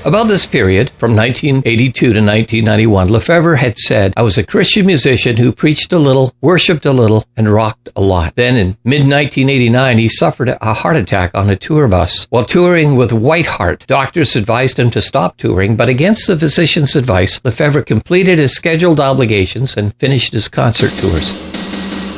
About this period, from 1982 to 1991, Lefebvre had said, "I was a Christian musician who preached a little, worshipped a little, and rocked a lot." Then in mid-1989, he suffered a heart attack on a tour bus. While touring with Whiteheart, doctors advised him to stop touring, but against the physician's advice, Lefebvre completed his scheduled obligations and finished his concert tours.